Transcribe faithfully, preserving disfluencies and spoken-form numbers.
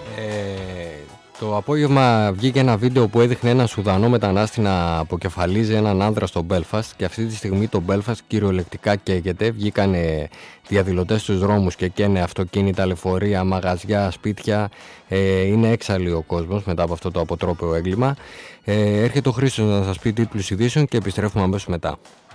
Ε, το απόγευμα βγήκε ένα βίντεο που έδειχνε έναν Σουδανό μετανάστη να αποκεφαλίζει έναν άνδρα στο Μπέλφαστ και αυτή τη στιγμή το Μπέλφαστ κυριολεκτικά καίγεται. Βγήκανε διαδηλωτές στους δρόμους και καίνε αυτοκίνητα, λεωφορεία, μαγαζιά, σπίτια. Ε, είναι έξαλλοι ο κόσμος μετά από αυτό το αποτρόπαιο έγκλημα. Ε, έρχεται ο Χρήστος να σας πει τίτλους ειδήσεων και επιστρέφουμε αμέσως μετά.